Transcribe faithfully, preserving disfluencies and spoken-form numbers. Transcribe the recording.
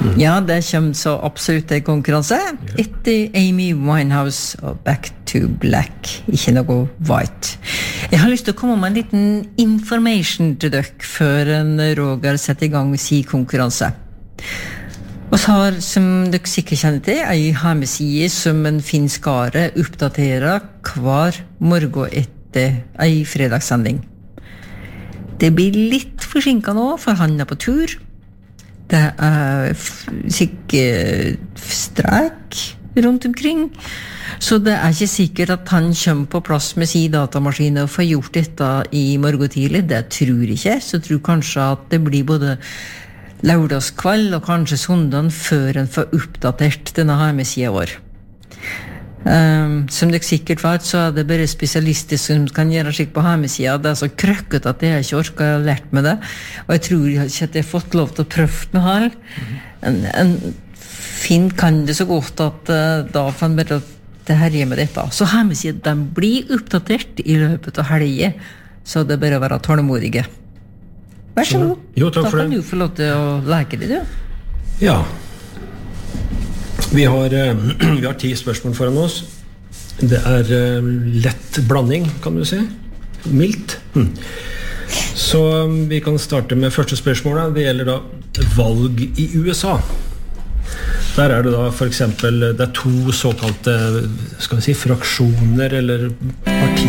Mm. Ja, det kommer så absolutt en konkurranse. Ja. Etter Amy Winehouse og Back to Black. Ikke noe white. Jeg har lyst til å komme med en liten information til dere før en Roger setter i gang med sin konkurranse. Og så har, som dere sikkert kjenner til, en hjemmeside som en fin skare oppdaterer hver morgen etter en fredagssending. Det blir litt forsinket nå, for han er på tur. Det er sikkert strek rundt omkring, så det er ikke sikkert at han kommer på plass med sin datamaskin og får gjort dette i morgen tidlig. Det tror jeg ikke, så jeg tror kanskje at det blir både lørdagskveld og kanskje søndagen før en får oppdatert denne hjemmesiden vår. Um, som dere sikkert vet, så er det bare spesialister som kan gjøre slik på hjemmesiden. Det er så krøkket at jeg ikke orker å ha lært med det, og jeg tror ikke at jeg har fått lov til å prøve med her. En, en Finn kan det så godt at uh, da får han bare det herje med dette. Så hjemmesiden, den blir oppdatert i løpet av helgen, så det er bare å være tålmodige. Vær så god. Jo, takk for det. Da kan du få lov til å leke det, du. Ja. Vi har, vi har ti spørsmål foran oss. Det er lett blanding, kan du si. Mildt. Hm. Så vi kan starte med første spørsmål. Det gjelder da valg i U S A. Der er det da for eksempel, det er to såkalte, skal vi si, fraksjoner eller partier.